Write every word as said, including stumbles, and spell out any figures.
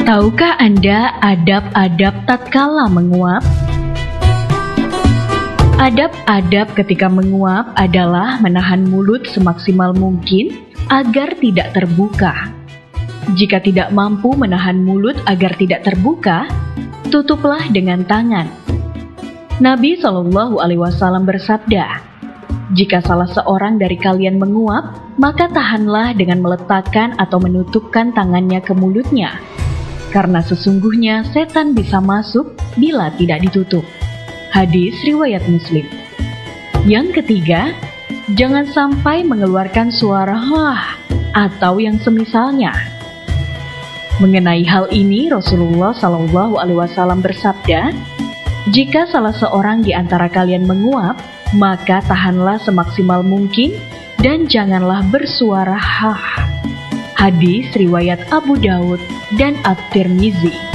Tahukah Anda adab-adab tatkala menguap? Adab-adab ketika menguap adalah menahan mulut semaksimal mungkin agar tidak terbuka. Jika tidak mampu menahan mulut agar tidak terbuka, tutuplah dengan tangan. Nabi shallallahu alaihi wasallam bersabda, "Jika salah seorang dari kalian menguap, maka tahanlah dengan meletakkan atau menutupkan tangannya ke mulutnya. Karena sesungguhnya setan bisa masuk bila tidak ditutup." Hadis riwayat Muslim. Yang ketiga, jangan sampai mengeluarkan suara "hah" atau yang semisalnya. Mengenai hal ini, Rasulullah shallallahu alaihi wasallam bersabda, "Jika salah seorang di antara kalian menguap, maka tahanlah semaksimal mungkin dan janganlah bersuara "hah." Hadis riwayat Abu Daud dan At-Tirmizi.